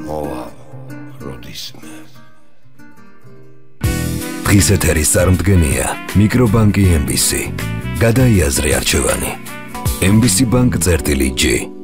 მოვა როდისმე. დღის ეთერის წარმდგენია მიკრობანკი MBC. გადაიაზრე არჩევანი. MBC Bank წერტილი G.